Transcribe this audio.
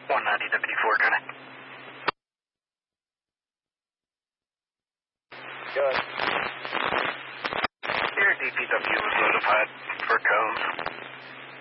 190 WD4, connect. Good. Your DPW was notified for cones.